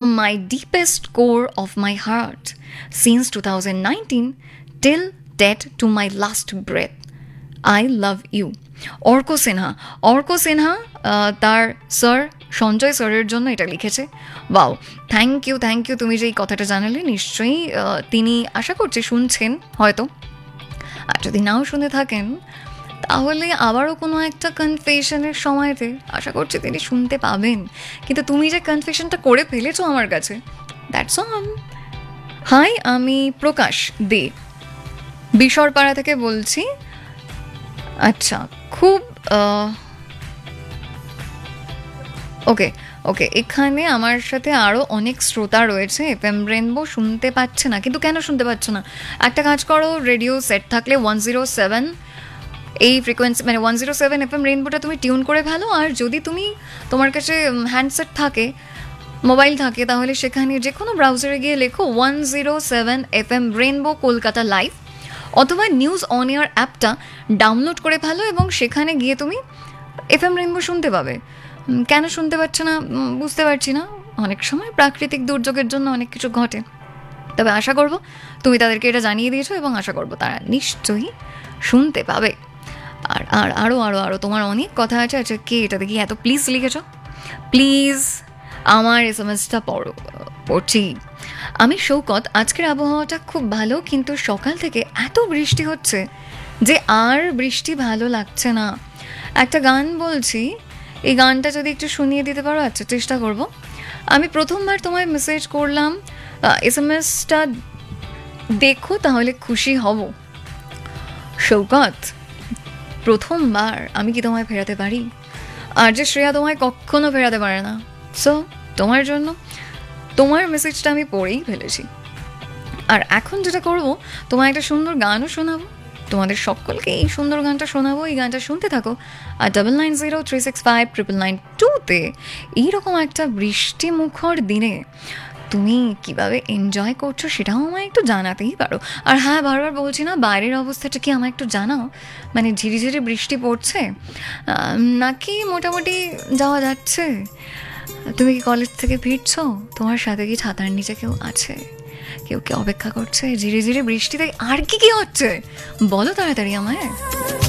my deepest core of my heart since 2019 till death to my last breath. I love you. Arka Sinha তার sir Sanjay স্যারের জন্য এটা লিখেছে। Wow, thank you তুমি যে এই কথাটা জানালে। নিশ্চয়ই তিনি আশা করছি শুনছেন হয়তো, আর যদি নাও শুনে থাকেন তাহলে আবারও কোনো একটা কনফেশনের সময়তে আশা করছি তিনি শুনতে পাবেন। কিন্তু তুমি যে কনফেশনটা করে ফেলেছো আমার কাছে, দ্যাটস অল। হাই, আমি প্রকাশ দে বিশরপাড়া থেকে বলছি। আচ্ছা, খুব ওকে এখানে আমার সাথে আরও অনেক শ্রোতা রয়েছে। FM রেনবো শুনতে পাচ্ছে না, কিন্তু কেন শুনতে পাচ্ছে না? একটা কাজ করো, রেডিও সেট থাকলে 107 এই ফ্রিকোয়েন্সি মানে 107 FM রেনবোটা তুমি টিউন করে ফেলো। আর যদি তোমার কাছে হ্যান্ডসেট থাকে, মোবাইল থাকে, তাহলে সেখানে যে কোনো ব্রাউজারে গিয়ে লেখো 107 FM রেনবো কলকাতা লাইভ, অথবা নিউজ অন এয়ার অ্যাপটা ডাউনলোড করে ফেলো এবং সেখানে গিয়ে তুমি FM রেনবো শুনতে পাবে। কেন শুনতে পারছে না বুঝতে পারছি না। অনেক সময় প্রাকৃতিক দুর্যোগের জন্য অনেক কিছু ঘটে, তবে আশা করব তুমি তাদেরকে এটা জানিয়ে দিয়েছো এবং আশা করব তারা নিশ্চয়ই শুনতে পাবে। আর আর আরও আরও আরও তোমার অনেক কথা আছে। আচ্ছা, কে এটা দেখি এত প্লিজ লিখেছ? প্লিজ আমার SMS-টা পড়ছি। আমি শৌকত। আজকের আবহাওয়াটা খুব ভালো, কিন্তু সকাল থেকে এত বৃষ্টি হচ্ছে যে আর বৃষ্টি ভালো লাগছে না। একটা গান বলছি, এই গানটা যদি একটু শুনিয়ে দিতে পারো। আচ্ছা, চেষ্টা করব। আমি প্রথমবার তোমায় মেসেজ করলাম, SMS-টা দেখো তাহলে খুশি হব। শৌকত, প্রথমবার আমি কি তোমায় ফেরাতে পারি? আর যে শ্রেয়া তোমায় কখনো ফেরাতে পারে না। সো তোমার জন্য তোমার মেসেজটা আমি পড়েই ফেলেছি। আর এখন যেটা করব, তোমায় একটা সুন্দর গানও শোনাবো, তোমাদের সকলকে এই সুন্দর গানটা শোনাবো। এই গানটা শুনতে থাকো। আর 9903659992-তে এইরকম একটা বৃষ্টি মুখর দিনে তুমি কিভাবে এনজয় করছো সেটাও আমায় একটু জানাতেই পারো। আর হ্যাঁ, বারবার বলছি না, বাইরের অবস্থাটা কি আমায় একটু জানাও। মানে ঝিরিঝিরি বৃষ্টি পড়ছে নাকি মোটামুটি যাওয়া যাচ্ছে? তুমি কি কলেজ থেকে ফিরছো? তোমার সাথে কি ছাতার নিচে কেউ আছে? কেউ কি অপেক্ষা করছে? ঝিরিঝিরি বৃষ্টিতে আর কি হচ্ছে বলো তাড়াতাড়ি আমায়।